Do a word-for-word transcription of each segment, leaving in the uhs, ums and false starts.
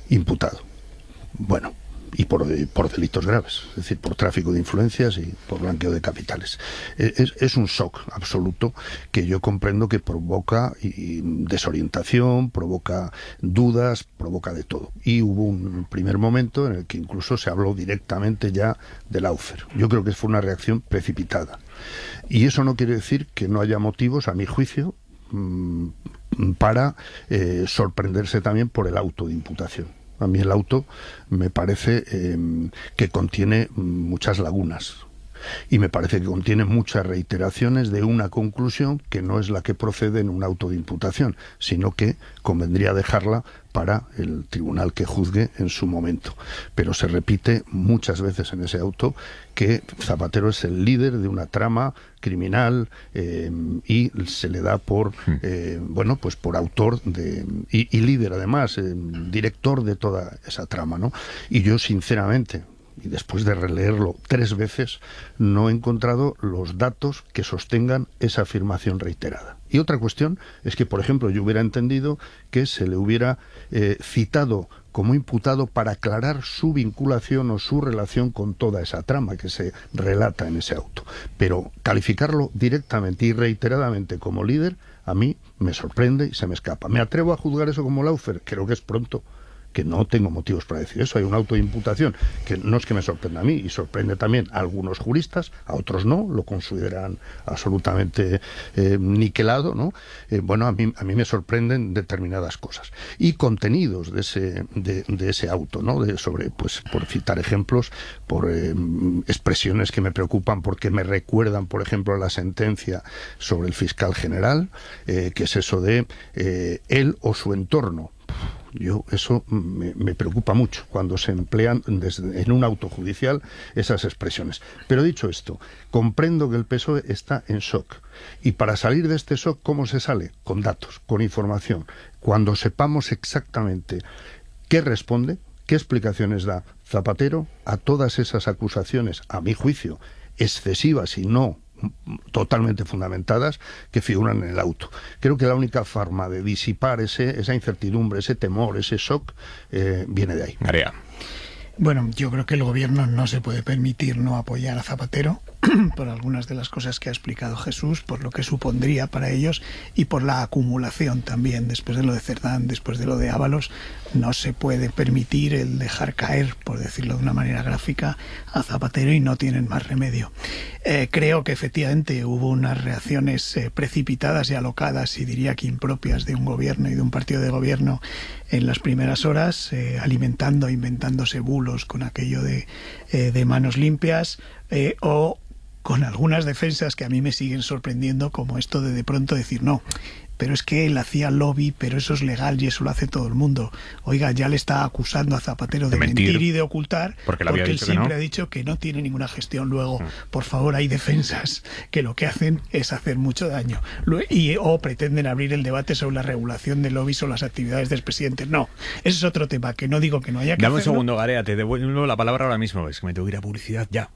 imputado. Bueno, y por, por delitos graves, es decir, por tráfico de influencias y por blanqueo de capitales. Es, es un shock absoluto que yo comprendo que provoca y, desorientación, provoca dudas, provoca de todo. Y hubo un primer momento en el que incluso se habló directamente ya del Lawfare. Yo creo que fue una reacción precipitada. Y eso no quiere decir que no haya motivos, a mi juicio, mmm, para eh, sorprenderse también por el auto de imputación. A mí el auto me parece eh, que contiene muchas lagunas y me parece que contiene muchas reiteraciones de una conclusión que no es la que procede en un auto de imputación, sino que convendría dejarla para el tribunal que juzgue en su momento. Pero se repite muchas veces en ese auto que Zapatero es el líder de una trama criminal eh, y se le da por eh, bueno, pues por autor de y, y líder además, eh, director de toda esa trama, ¿no? Y yo sinceramente, y después de releerlo tres veces, no he encontrado los datos que sostengan esa afirmación reiterada. Y otra cuestión es que, por ejemplo, yo hubiera entendido que se le hubiera eh, citado como imputado para aclarar su vinculación o su relación con toda esa trama que se relata en ese auto. Pero calificarlo directamente y reiteradamente como líder, a mí me sorprende y se me escapa. ¿Me atrevo a juzgar eso como Lawfare? Creo que es pronto, que no tengo motivos para decir eso. Hay un auto de imputación que no es que me sorprenda a mí, y sorprende también a algunos juristas, a otros no, lo consideran absolutamente eh, niquelado, ¿no? Eh, bueno, a mí, a mí me sorprenden determinadas cosas. Y contenidos de ese, de, de ese auto, ¿no? De, sobre, pues, por citar ejemplos, por eh, expresiones que me preocupan porque me recuerdan, por ejemplo, a la sentencia sobre el fiscal general, eh, que es eso de eh, él o su entorno. Yo eso me, me preocupa mucho cuando se emplean desde, en un auto judicial esas expresiones. Pero dicho esto, comprendo que el P S O E está en shock. Y para salir de este shock, ¿cómo se sale? Con datos, con información. Cuando sepamos exactamente qué responde, qué explicaciones da Zapatero a todas esas acusaciones, a mi juicio, excesivas y no totalmente fundamentadas, que figuran en el auto. Creo que la única forma de disipar ese, esa incertidumbre, ese temor, ese shock, eh, viene de ahí. María. Bueno, yo creo que el gobierno no se puede permitir no apoyar a Zapatero por algunas de las cosas que ha explicado Jesús, por lo que supondría para ellos y por la acumulación también. Después de lo de Cerdán, después de lo de Ábalos, no se puede permitir el dejar caer, por decirlo de una manera gráfica, a Zapatero, y no tienen más remedio. Eh, creo que efectivamente hubo unas reacciones eh, precipitadas y alocadas, y diría que impropias de un gobierno y de un partido de gobierno en las primeras horas, eh, alimentando, inventándose bulos con aquello de, eh, de manos limpias, eh, o con algunas defensas que a mí me siguen sorprendiendo, como esto de de pronto decir no, pero es que él hacía lobby, pero eso es legal y eso lo hace todo el mundo. Oiga, ya le está acusando a Zapatero de, de mentir, mentir y de ocultar, porque, porque él siempre no. ha dicho que no tiene ninguna gestión. Luego, por favor, hay defensas que lo que hacen es hacer mucho daño. Y, o pretenden abrir el debate sobre la regulación de lobbies o las actividades del presidente. No, ese es otro tema, que no digo que no haya que Dame hacerlo. un segundo, Garea, te devuelvo la palabra ahora mismo. Es que me tengo que ir a publicidad ya.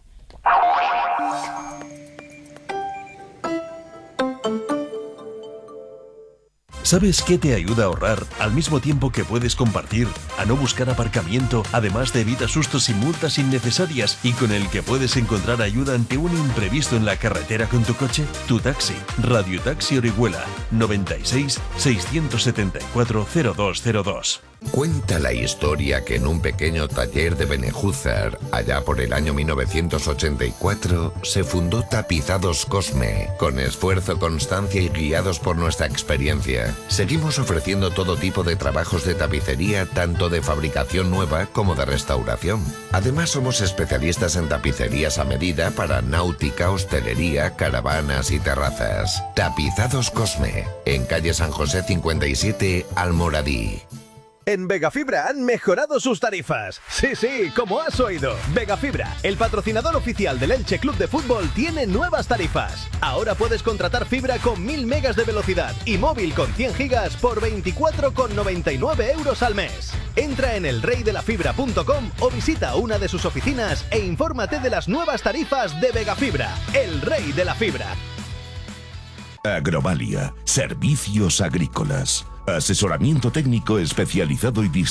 ¿Sabes qué te ayuda a ahorrar al mismo tiempo que puedes compartir, a no buscar aparcamiento, además de evitar sustos y multas innecesarias, y con el que puedes encontrar ayuda ante un imprevisto en la carretera con tu coche? Tu Taxi. Radio Taxi Orihuela. noventa y seis, seiscientos setenta y cuatro, cero dos cero dos. Cuenta la historia que en un pequeño taller de Benejúzar, allá por el año mil novecientos ochenta y cuatro, se fundó Tapizados Cosme. Con esfuerzo, constancia y guiados por nuestra experiencia, seguimos ofreciendo todo tipo de trabajos de tapicería, tanto de fabricación nueva como de restauración. Además, somos especialistas en tapicerías a medida para náutica, hostelería, caravanas y terrazas. Tapizados Cosme, en calle San José cincuenta y siete, Almoradí. En Vegafibra han mejorado sus tarifas. Sí, sí, como has oído. Vegafibra, el patrocinador oficial del Elche Club de Fútbol, tiene nuevas tarifas. Ahora puedes contratar fibra con mil megas de velocidad y móvil con cien gigas por veinticuatro con noventa y nueve euros al mes. Entra en el rey de la fibra punto com o visita una de sus oficinas e infórmate de las nuevas tarifas de Vegafibra, el rey de la fibra. Agrovalia, servicios agrícolas, asesoramiento técnico especializado y distribuido.